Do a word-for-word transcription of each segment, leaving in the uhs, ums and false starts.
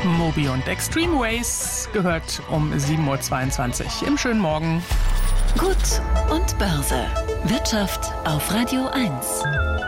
Moby und Extreme Ways gehört um sieben Uhr zweiundzwanzig im schönen Morgen. Gut und Börse. Wirtschaft auf Radio eins.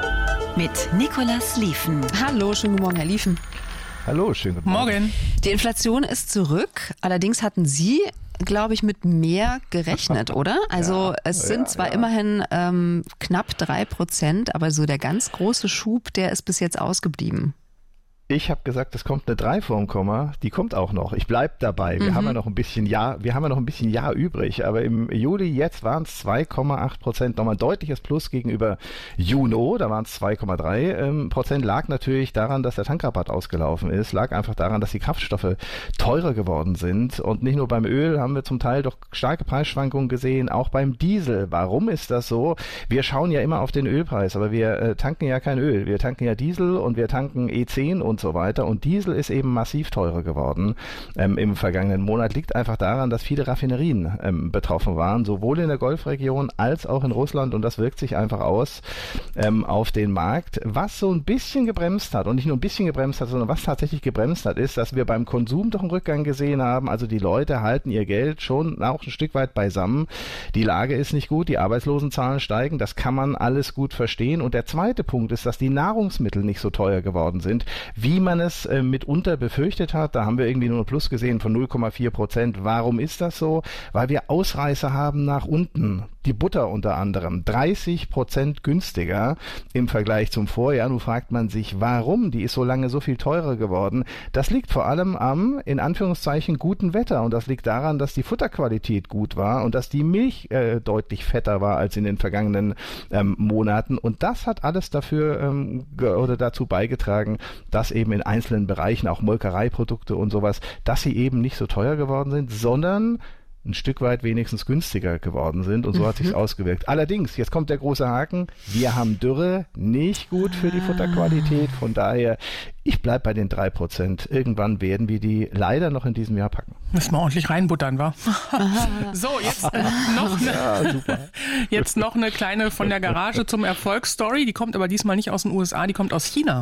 Mit Nicolas Liefen. Hallo, schönen guten Morgen, Herr Liefen. Hallo, schönen guten Morgen. Morgen. Die Inflation ist zurück. Allerdings hatten Sie, glaube ich, mit mehr gerechnet, oder? Also Ja, es sind ja, zwar ja. immerhin ähm, knapp drei Prozent, aber so der ganz große Schub, der ist bis jetzt ausgeblieben. Ich habe gesagt, es kommt eine drei vorm Komma, die kommt auch noch. Ich bleib dabei. Wir Mhm. haben ja noch ein bisschen Jahr, wir haben ja noch ein bisschen Jahr übrig, aber im Juli jetzt waren es zwei Komma acht Prozent, nochmal ein deutliches Plus gegenüber Juno, da waren es zwei Komma drei ähm, Prozent, lag natürlich daran, dass der Tankrabatt ausgelaufen ist, lag einfach daran, dass die Kraftstoffe teurer geworden sind und nicht nur beim Öl haben wir zum Teil doch starke Preisschwankungen gesehen, auch beim Diesel. Warum ist das so? Wir schauen ja immer auf den Ölpreis, aber wir äh, tanken ja kein Öl, wir tanken ja Diesel und wir tanken E zehn und so weiter. Und Diesel ist eben massiv teurer geworden ähm, im vergangenen Monat. Liegt einfach daran, dass viele Raffinerien ähm, betroffen waren, sowohl in der Golfregion als auch in Russland. Und das wirkt sich einfach aus ähm, auf den Markt. Was so ein bisschen gebremst hat und nicht nur ein bisschen gebremst hat, sondern was tatsächlich gebremst hat, ist, dass wir beim Konsum doch einen Rückgang gesehen haben. Also die Leute halten ihr Geld schon auch ein Stück weit beisammen. Die Lage ist nicht gut, die Arbeitslosenzahlen steigen. Das kann man alles gut verstehen. Und der zweite Punkt ist, dass die Nahrungsmittel nicht so teuer geworden sind, wie man es äh, mitunter befürchtet hat. Da haben wir irgendwie nur ein Plus gesehen von null Komma vier Prozent. Warum ist das so? Weil wir Ausreißer haben nach unten. Die Butter unter anderem dreißig Prozent günstiger im Vergleich zum Vorjahr. Nun fragt man sich, warum? Die ist so lange so viel teurer geworden. Das liegt vor allem am, in Anführungszeichen, guten Wetter. Und das liegt daran, dass die Futterqualität gut war und dass die Milch äh, deutlich fetter war als in den vergangenen ähm, Monaten. Und das hat alles dafür ähm, ge- oder dazu beigetragen, dass eben in einzelnen Bereichen, auch Molkereiprodukte und sowas, dass sie eben nicht so teuer geworden sind, sondern ein Stück weit wenigstens günstiger geworden sind und so hat sich's ausgewirkt. Allerdings, jetzt kommt der große Haken, wir haben Dürre, nicht gut für die Futterqualität, von daher, ich bleib bei den drei Prozent. Irgendwann werden wir die leider noch in diesem Jahr packen. Müssen wir ordentlich reinbuttern, wa? So, jetzt äh, noch eine, Ja, super. jetzt noch eine kleine von der Garage zum Erfolgsstory. Die kommt aber diesmal nicht aus den U S A, die kommt aus China.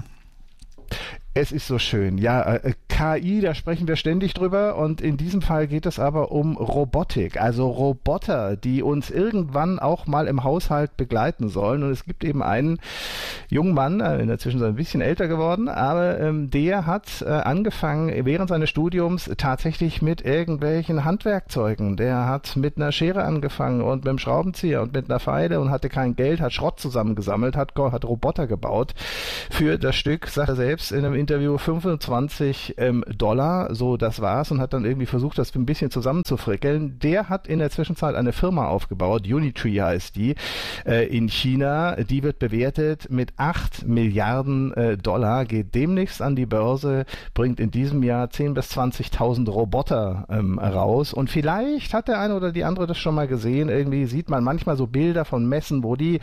Es ist so schön. Ja, äh, K I, da sprechen wir ständig drüber und in diesem Fall geht es aber um Robotik, also Roboter, die uns irgendwann auch mal im Haushalt begleiten sollen. Und es gibt eben einen jungen Mann, äh, in der Zwischenzeit ein bisschen älter geworden, aber ähm, der hat äh, angefangen während seines Studiums tatsächlich mit irgendwelchen Handwerkzeugen. Der hat mit einer Schere angefangen und mit einem Schraubenzieher und mit einer Feile und hatte kein Geld, hat Schrott zusammengesammelt, hat, hat Roboter gebaut für das Stück, sagt er selbst in einem Interview, fünfundzwanzig ähm, Dollar, so das war's, und hat dann irgendwie versucht, das ein bisschen zusammenzufrickeln. Der hat in der Zwischenzeit eine Firma aufgebaut, Unitree heißt die, äh, in China. Die wird bewertet mit acht Milliarden äh, Dollar, geht demnächst an die Börse, bringt in diesem Jahr zehntausend bis zwanzigtausend Roboter ähm, raus. Und vielleicht hat der eine oder die andere das schon mal gesehen. Irgendwie sieht man manchmal so Bilder von Messen, wo die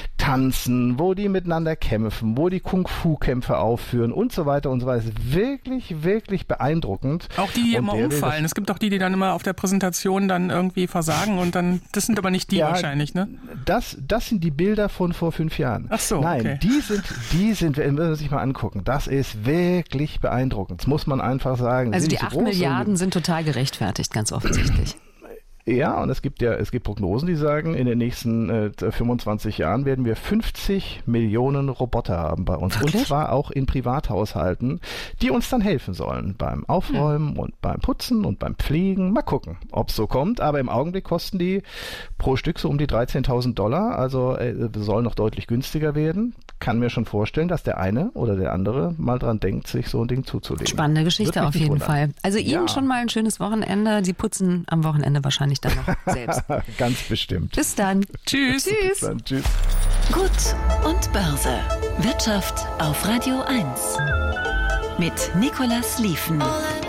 tanzen, wo die miteinander kämpfen, wo die Kung-Fu-Kämpfe aufführen und so weiter und so weiter. Es ist wirklich, wirklich beeindruckend. Auch die, die Und immer der will umfallen. das- Es gibt auch die, die dann immer auf der Präsentation dann irgendwie versagen und dann, das sind aber nicht die Ja, wahrscheinlich, ne? Das, das sind die Bilder von vor fünf Jahren. Ach so, Nein, okay. die sind, die sind, wenn man sich mal angucken, das ist wirklich beeindruckend. Das muss man einfach sagen. Also Sind die nicht so acht groß, Milliarden sind total gerechtfertigt, ganz offensichtlich. Ja, und es gibt ja, es gibt Prognosen, die sagen, in den nächsten äh, fünfundzwanzig Jahren werden wir fünfzig Millionen Roboter haben bei uns. Wirklich? Und zwar auch in Privathaushalten, die uns dann helfen sollen beim Aufräumen hm. und beim Putzen und beim Pflegen. Mal gucken, ob es so kommt. Aber im Augenblick kosten die pro Stück so um die dreizehntausend Dollar. Also äh, soll noch deutlich günstiger werden. Kann mir schon vorstellen, dass der eine oder der andere mal dran denkt, sich so ein Ding zuzulegen. Spannende Geschichte Würde mich auf nicht jeden wundern. Fall. Also Ihnen Ja. schon mal ein schönes Wochenende. Sie putzen am Wochenende wahrscheinlich dann noch selbst. Ganz bestimmt. Bis dann. Tschüss. Tschüss. Dann tschüss. Gut und Börse. Wirtschaft auf Radio eins. Mit Nicolas Liefen. All I